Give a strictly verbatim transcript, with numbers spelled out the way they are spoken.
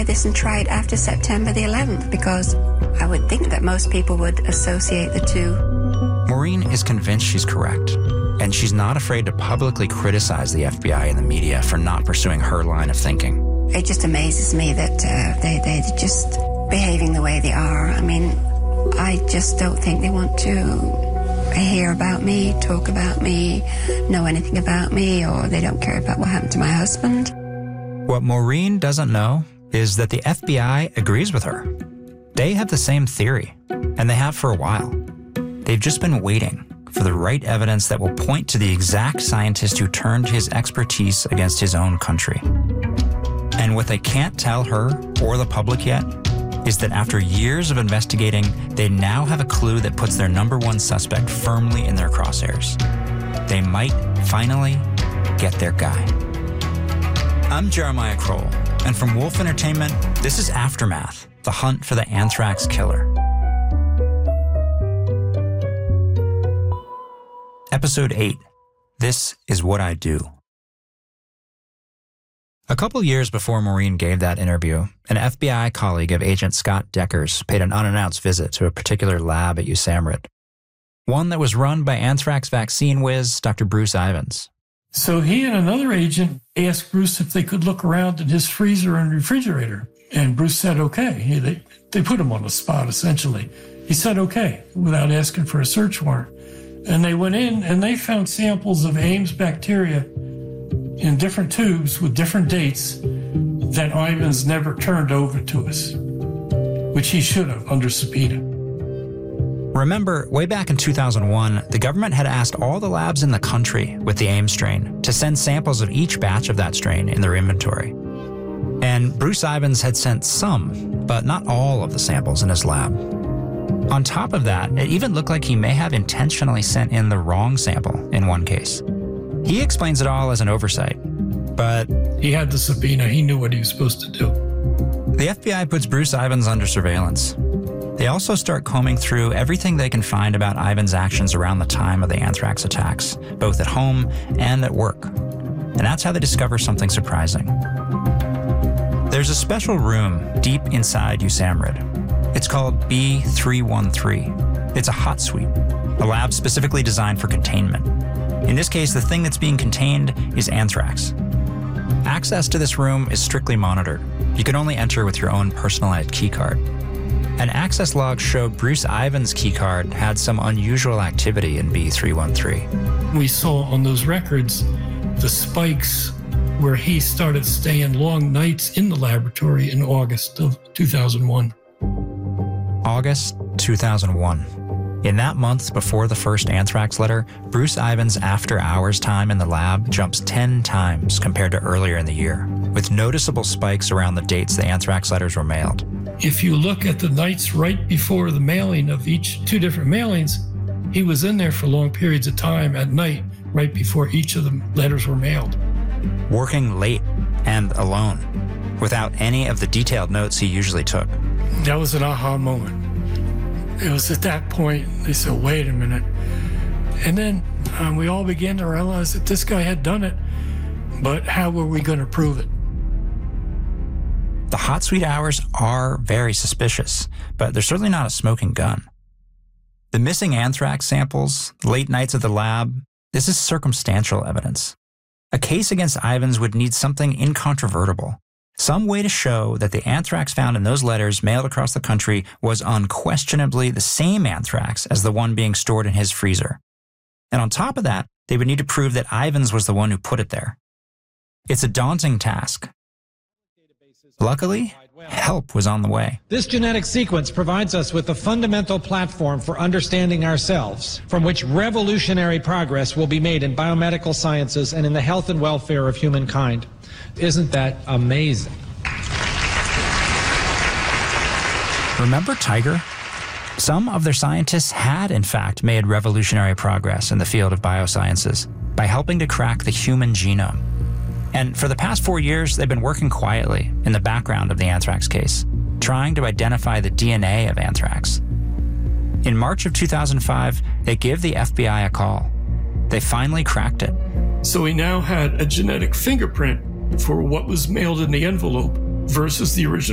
try this and try it after September the eleventh, because I would think that most people would associate the two. Maureen is convinced she's correct, and she's not afraid to publicly criticize the F B I and the media for not pursuing her line of thinking. It just amazes me that uh, they, they're just behaving the way they are. I mean, I just don't think they want to hear about me, talk about me, know anything about me, or they don't care about what happened to my husband. What Maureen doesn't know is that the F B I agrees with her. They have the same theory, and they have for a while. They've just been waiting for the right evidence that will point to the exact scientist who turned his expertise against his own country. And what they can't tell her or the public yet is that after years of investigating, they now have a clue that puts their number one suspect firmly in their crosshairs. They might finally get their guy. I'm Jeremiah Kroll, and from Wolf Entertainment, this is Aftermath, the hunt for the anthrax killer. Episode eight, This is What I Do. A couple years before Maureen gave that interview, an F B I colleague of Agent Scott Deckers paid an unannounced visit to a particular lab at U S A M R I T, one that was run by anthrax vaccine whiz Doctor Bruce Ivins. So he and another agent asked Bruce if they could look around in his freezer and refrigerator. And Bruce said, okay. He, they, they put him on the spot, essentially. He said, okay, without asking for a search warrant. And they went in and they found samples of Ames bacteria in different tubes with different dates that Ivins never turned over to us, which he should have under subpoena. Remember, way back in two thousand one, the government had asked all the labs in the country with the Ames strain to send samples of each batch of that strain in their inventory. And Bruce Ivins had sent some, but not all of the samples in his lab. On top of that, it even looked like he may have intentionally sent in the wrong sample in one case. He explains it all as an oversight, but he had the subpoena. He knew what he was supposed to do. The F B I puts Bruce Ivins under surveillance. They also start combing through everything they can find about Ivins' actions around the time of the anthrax attacks, both at home and at work. And that's how they discover something surprising. There's a special room deep inside U S A M R I T. It's called B three one three. It's a hot suite, a lab specifically designed for containment. In this case, the thing that's being contained is anthrax. Access to this room is strictly monitored. You can only enter with your own personalized keycard. An access log showed Bruce Ivins' keycard had some unusual activity in B three one three. We saw on those records the spikes where he started staying long nights in the laboratory in August of two thousand one. August two thousand one. In that month before the first anthrax letter, Bruce Ivins' after-hours time in the lab jumps ten times compared to earlier in the year, with noticeable spikes around the dates the anthrax letters were mailed. If you look at the nights right before the mailing of each two different mailings, he was in there for long periods of time at night, right before each of the letters were mailed. Working late and alone, without any of the detailed notes he usually took. That was an aha moment. It was at that point, they said, wait a minute. And then um, we all began to realize that this guy had done it, but how were we going to prove it? The hot suite hours are very suspicious, but they're certainly not a smoking gun. The missing anthrax samples, late nights at the lab, this is circumstantial evidence. A case against Ivins would need something incontrovertible. Some way to show that the anthrax found in those letters mailed across the country was unquestionably the same anthrax as the one being stored in his freezer. And on top of that, they would need to prove that Ivins was the one who put it there. It's a daunting task. Luckily, help was on the way. This genetic sequence provides us with a fundamental platform for understanding ourselves, from which revolutionary progress will be made in biomedical sciences and in the health and welfare of humankind. Isn't that amazing? Remember Tiger? Some of their scientists had, in fact, made revolutionary progress in the field of biosciences by helping to crack the human genome. And for the past four years, they've been working quietly in the background of the anthrax case, trying to identify the D N A of anthrax. In March of two thousand five, they give the F B I a call. They finally cracked it. So we now had a genetic fingerprint for what was mailed in the envelope versus the original